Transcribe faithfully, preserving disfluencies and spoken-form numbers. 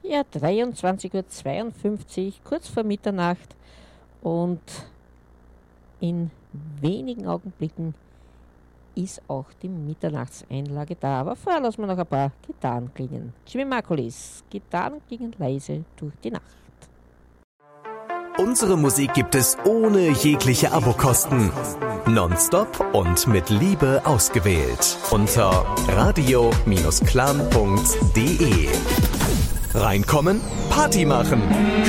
Ja, dreiundzwanzig Uhr zweiundfünfzig, kurz vor Mitternacht, und in wenigen Augenblicken ist auch die Mitternachtseinlage da. Aber vorher lassen wir noch ein paar Gitarren klingen. Jimmy Marcolis, Gitarren klingen leise durch die Nacht. Unsere Musik gibt es ohne jegliche Abokosten. Nonstop und mit Liebe ausgewählt. Unter radio Bindestrich clan punkt de. Reinkommen, Party machen.